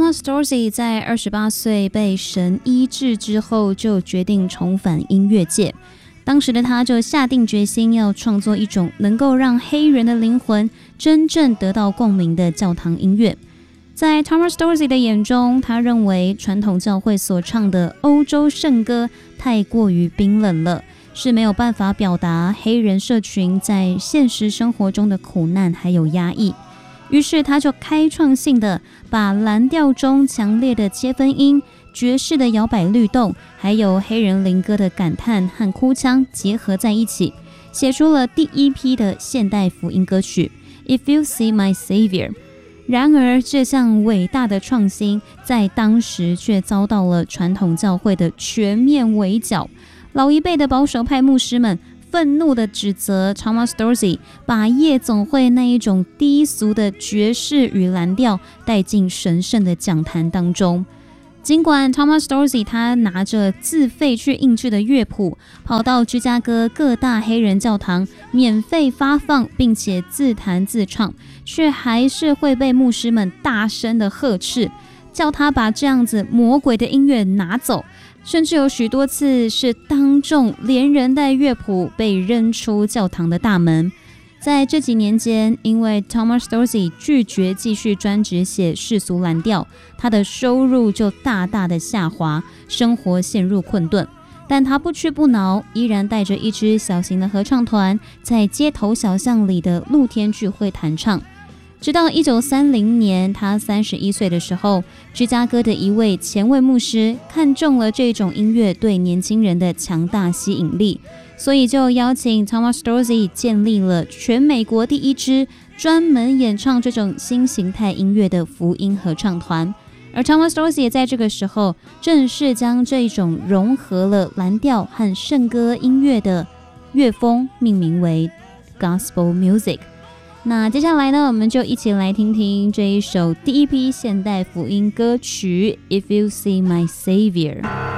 Thomas Dorsey 在28岁被神医治之后，就决定重返音乐界。当时的他就下定决心要创作一种能够让黑人的灵魂真正得到共鸣的教堂音乐。在 Thomas Dorsey 的眼中，他认为传统教会所唱的欧洲圣歌太过于冰冷了，是没有办法表达黑人社群在现实生活中的苦难还有压抑。于是他就开创性的把蓝调中强烈的切分音、爵士的摇摆律动，还有黑人灵歌的感叹和哭腔结合在一起，写出了第一批的现代福音歌曲 If You See My Savior。 然而这项伟大的创新在当时却遭到了传统教会的全面围剿。老一辈的保守派牧师们愤怒地指责 Thomas Dorsey 把夜总会那一种低俗的爵士与蓝调带进神圣的讲坛当中。尽管 Thomas Dorsey 他拿着自费去印制的乐谱，跑到芝加哥各大黑人教堂免费发放，并且自弹自唱，却还是会被牧师们大声的呵斥，叫他把这样子魔鬼的音乐拿走。甚至有许多次是当众连人带乐谱被扔出教堂的大门。在这几年间，因为 Thomas Dorsey 拒绝继续专职写世俗蓝调，他的收入就大大的下滑，生活陷入困顿。但他不屈不挠，依然带着一支小型的合唱团，在街头小巷里的露天聚会弹唱。直到1930年，他31岁的时候，芝加哥的一位前卫牧师看中了这种音乐对年轻人的强大吸引力，所以就邀请 Thomas Dorsey 建立了全美国第一支专门演唱这种新形态音乐的福音合唱团。而 Thomas Dorsey 也在这个时候正式将这种融合了蓝调和圣歌音乐的乐风命名为 Gospel Music。那接下来呢，我们就一起来听听这一首第一批现代福音歌曲 If You See My Savior。